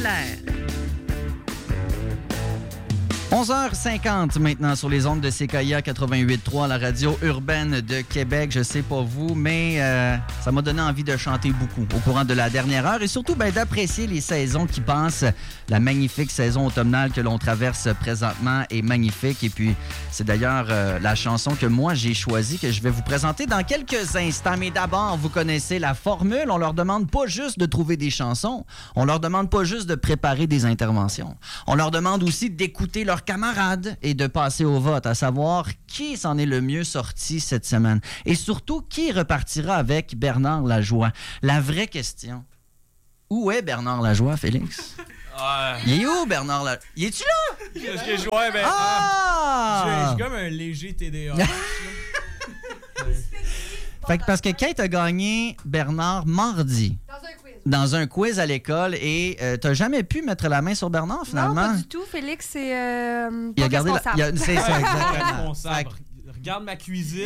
Dallaire. 11h50 maintenant sur les ondes de CKIA 88.3, la radio urbaine de Québec. Je sais pas vous, mais ça m'a donné envie de chanter beaucoup au courant de la dernière heure et surtout d'apprécier les saisons qui passent. La magnifique saison automnale que l'on traverse présentement est magnifique. Et puis, c'est d'ailleurs la chanson que moi j'ai choisie, que je vais vous présenter dans quelques instants. Mais d'abord, vous connaissez la formule. On leur demande pas juste de trouver des chansons. On leur demande pas juste de préparer des interventions. On leur demande aussi d'écouter leurs camarades et de passer au vote, à savoir qui s'en est le mieux sorti cette semaine. Et surtout, qui repartira avec Bernard Lajoie. La vraie question, où est Bernard Lajoie, Félix? Il est où, Bernard Lajoie? Il est-tu là? J'ai joué, ben... J'ai comme un léger TDAH. Fait que parce que Kate a gagné Bernard mardi. Dans un quiz à l'école et t'as jamais pu mettre la main sur Bernard, finalement? Non, pas du tout. Félix, c'est il a gardé responsable. C'est ça, exactement. Regarde ma cuisine.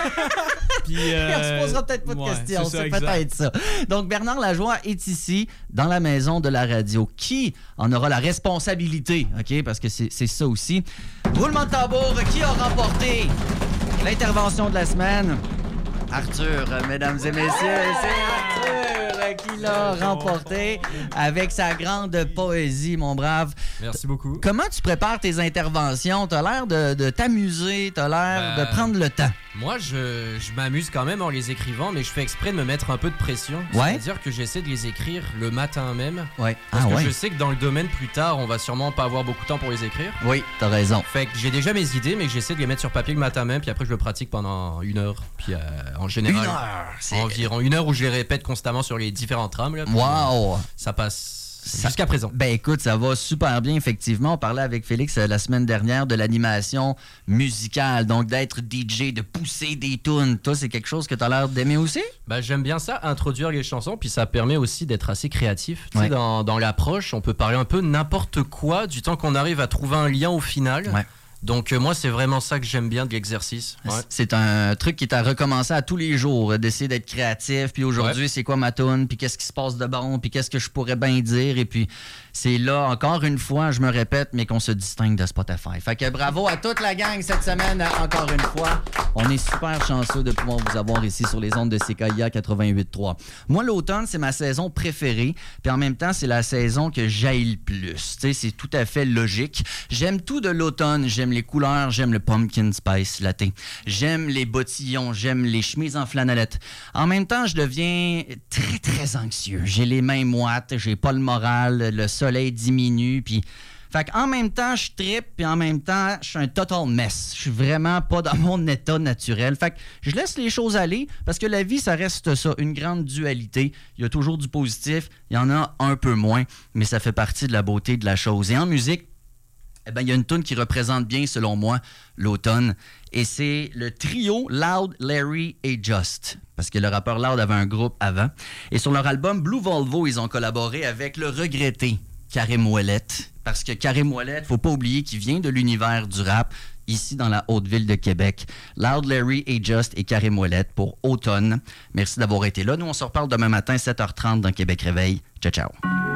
Puis, on se posera peut-être pas de questions. C'est peut-être ça. Donc, Bernard Lajoie est ici, dans la maison de la radio. Qui en aura la responsabilité? OK? Parce que c'est ça aussi. Roulement de tambour, qui a remporté l'intervention de la semaine? Arthur, mesdames et messieurs, c'est Arthur qui l'a remporté avec sa grande poésie, mon brave. Merci beaucoup. Comment tu prépares tes interventions? T'as l'air de t'amuser, t'as l'air de prendre le temps. Moi, je m'amuse quand même en les écrivant, mais je fais exprès de me mettre un peu de pression. Ouais. C'est-à-dire que j'essaie de les écrire le matin même. Ouais. Parce que je sais que dans le domaine plus tard, on va sûrement pas avoir beaucoup de temps pour les écrire. Oui, t'as raison. Fait que j'ai déjà mes idées, mais j'essaie de les mettre sur papier le matin même, puis après je le pratique pendant 1 heure. Puis en général, 1 heure, c'est environ 1 heure où je les répète constamment sur les différentes trames. Là, wow! Ça passe jusqu'à présent. Ben écoute, ça va super bien, effectivement. On parlait avec Félix la semaine dernière de l'animation musicale, donc d'être DJ, de pousser des tunes. Toi, c'est quelque chose que tu as l'air d'aimer aussi? Ben, j'aime bien ça, introduire les chansons, puis ça permet aussi d'être assez créatif. Tu sais, dans l'approche, on peut parler un peu n'importe quoi, du temps qu'on arrive à trouver un lien au final. Ouais. Donc moi, c'est vraiment ça que j'aime bien de l'exercice. Ouais. C'est un truc qui t'a recommencé à tous les jours, d'essayer d'être créatif, puis aujourd'hui, c'est quoi ma toune, puis qu'est-ce qui se passe de bon, puis qu'est-ce que je pourrais bien dire, et puis c'est là, encore une fois, je me répète, mais qu'on se distingue de Spotify. Fait que bravo à toute la gang cette semaine, encore une fois. On est super chanceux de pouvoir vous avoir ici sur les ondes de CKIA 88.3. Moi, l'automne, c'est ma saison préférée, puis en même temps, c'est la saison que j'haïs le plus. Tu sais, c'est tout à fait logique. J'aime tout de l'automne, j'aime les couleurs, j'aime le pumpkin spice latte. J'aime les bottillons, j'aime les chemises en flanellette. En même temps, je deviens très, très anxieux. J'ai les mains moites, j'ai pas le moral, le soleil diminue, puis... Fait qu'en même temps, je trippe, puis en même temps, je suis un total mess. Je suis vraiment pas dans mon état naturel. Fait que je laisse les choses aller, parce que la vie, ça reste ça, une grande dualité. Il y a toujours du positif, il y en a un peu moins, mais ça fait partie de la beauté de la chose. Et en musique, eh ben, il y a une tune qui représente bien, selon moi, l'automne. Et c'est le trio Loud, Larry et Just. Parce que le rappeur Loud avait un groupe avant. Et sur leur album Blue Volvo, ils ont collaboré avec le regretté Karim Ouellette. Parce que Karim Ouellette, faut pas oublier qu'il vient de l'univers du rap, ici dans la Haute-Ville de Québec. Loud, Larry et Just et Karim Ouellette pour Automne. Merci d'avoir été là. Nous, on se reparle demain matin, 7h30 dans Québec Réveil. Ciao, ciao.